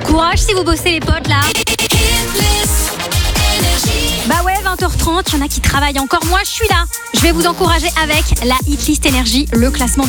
Courage si vous bossez les potes là. Bah ouais, 20h30, il y en a qui travaillent encore. Moi, je suis là. Je vais vous encourager avec la Hitlist Énergie, le classement des